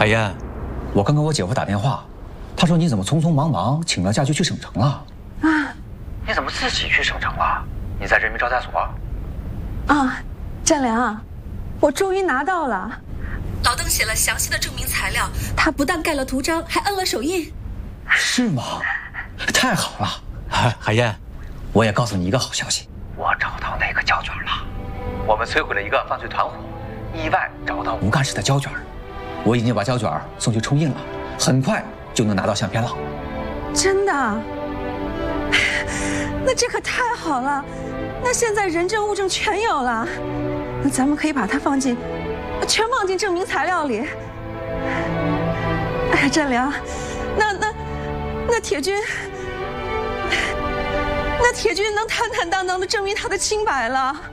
海燕，我刚给我姐夫打电话，他说你怎么匆匆忙忙请了假就去省城了？ 啊？ 你怎么自己去省城了？你在人民招待所？ 啊，占良，我终于拿到了。老邓写了详细的证明材料，他不但盖了图章，还摁了手印。 是吗？太好了！海燕，我也告诉你一个好消息，我找到那个胶卷了。我们摧毁了一个犯罪团伙，意外找到吴干事的胶卷，我已经把胶卷送去冲印了，很快就能拿到相片了。 真的？那这可太好了！那现在人证物证全有了，那咱们可以把它全放进证明材料里。哎呀，占良，那铁军能坦坦荡荡地证明他的清白了。